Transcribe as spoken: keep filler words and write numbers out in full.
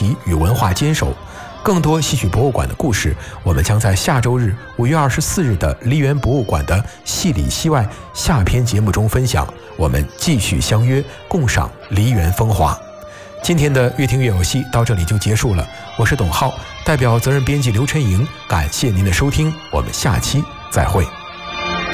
习与文化坚守。更多戏曲博物馆的故事，我们将在下周日五月二十四日的梨园博物馆的戏里戏外下篇节目中分享。我们继续相约，共赏梨园风华。今天的越听越有戏到这里就结束了，我是董浩，代表责任编辑刘晨莹，感谢您的收听，我们下期再会。